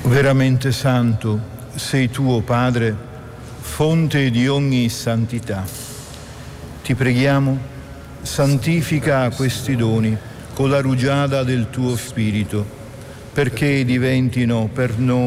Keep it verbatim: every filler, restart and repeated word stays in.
Veramente santo sei tu, o Padre, fonte di ogni santità. Ti preghiamo, santifica questi doni con la rugiada del tuo Spirito, perché diventino per noi